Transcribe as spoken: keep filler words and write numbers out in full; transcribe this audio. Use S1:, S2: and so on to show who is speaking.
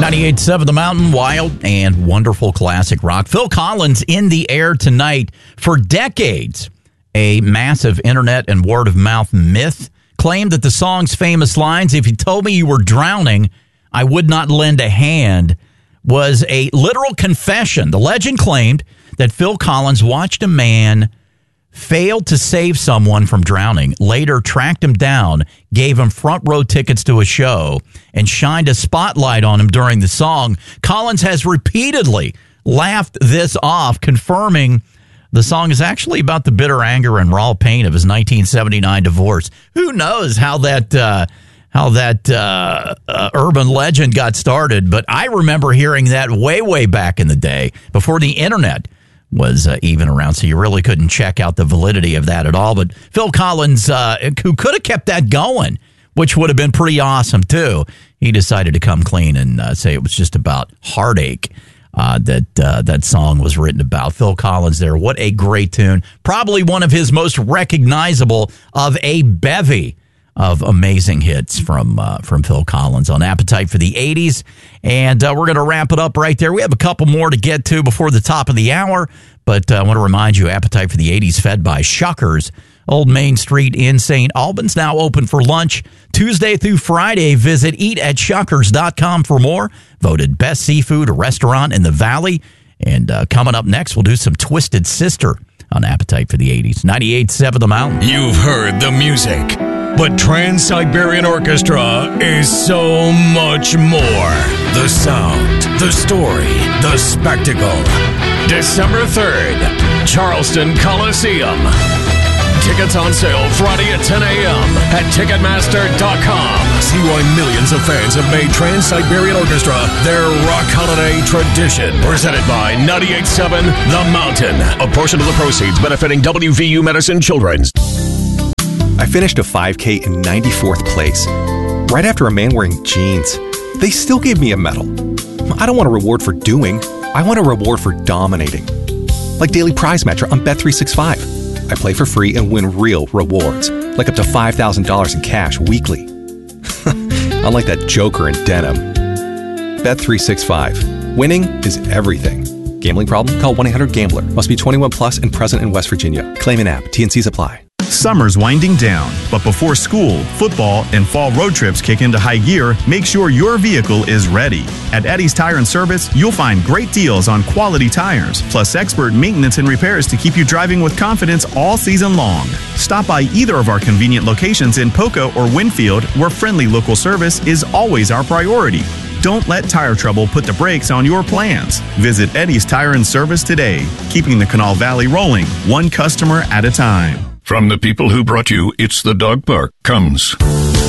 S1: ninety-eight point seven The Mountain, wild and wonderful classic rock. Phil Collins in the air tonight. For decades, a massive internet and word-of-mouth myth claimed that the song's famous lines, "If you told me you were drowning, I would not lend a hand," was a literal confession. The legend claimed that Phil Collins watched a man failed to save someone from drowning, later tracked him down, gave him front row tickets to a show, and shined a spotlight on him during the song. Collins has repeatedly laughed this off, confirming the song is actually about the bitter anger and raw pain of his nineteen seventy-nine divorce. Who knows how that uh, how that uh, uh, urban legend got started, but I remember hearing that way, way back in the day, before the internet was uh, even around, so you really couldn't check out the validity of that at all. But Phil Collins, uh, who could have kept that going, which would have been pretty awesome too, he decided to come clean and uh, say it was just about heartache uh, that uh, that song was written about. Phil Collins there, what a great tune. Probably one of his most recognizable of a bevy of amazing hits from uh, from Phil Collins on Appetite for the eighties. And uh, we're going to wrap it up right there. We have a couple more to get to before the top of the hour, but uh, I want to remind you, Appetite for the eighties, fed by Shuckers, Old Main Street in Saint Albans, now open for lunch Tuesday through Friday. Visit eat at shuckers dot com for more. Voted best seafood restaurant in the Valley. And uh, coming up next, we'll do some Twisted Sister on Appetite for the eighties. ninety-eight point seven The Mountain.
S2: You've heard the music, but Trans-Siberian Orchestra is so much more. The sound, the story, the spectacle. December third, Charleston Coliseum. Tickets on sale Friday at ten a.m. at Ticketmaster dot com. See why millions of fans have made Trans-Siberian Orchestra their rock holiday tradition. Presented by ninety-eight point seven The Mountain. A portion of the proceeds benefiting W V U Medicine Children's.
S3: I finished a five K in ninety-fourth place, right after a man wearing jeans. They still gave me a medal. I don't want a reward for doing. I want a reward for dominating. Like Daily Prize Matcher on Bet three sixty-five. I play for free and win real rewards, like up to five thousand dollars in cash weekly. Unlike that joker in denim. Bet three sixty-five. Winning is everything. Gambling problem? Call one eight hundred gambler. Must be twenty-one plus and present in West Virginia. Claim an app. T and Cs apply.
S4: Summer's winding down, but before school, football, and fall road trips kick into high gear, make sure your vehicle is ready. At Eddie's Tire and Service, you'll find great deals on quality tires, plus expert maintenance and repairs to keep you driving with confidence all season long. Stop by either of our convenient locations in Poco or Winfield, where friendly local service is always our priority. Don't let tire trouble put the brakes on your plans. Visit Eddie's Tire and Service today, keeping the Kanawha Valley rolling, one customer at a time.
S2: From the people who brought you It's the Dog Park comes